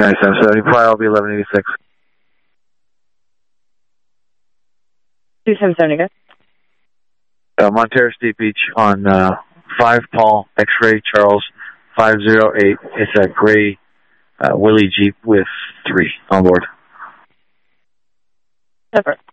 Nice, I'm 75, I'll be 1186. 2770, go. Montero State Beach on 5 Paul, X-Ray Charles 508. It's a gray Willie Jeep with 3 on board. Over.